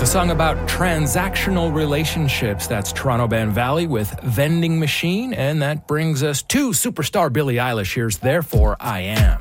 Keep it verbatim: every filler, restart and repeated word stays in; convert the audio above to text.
With a song about transactional relationships. That's Toronto band Valley with Vending Machine. And that brings us to superstar Billie Eilish. Here's Therefore I Am.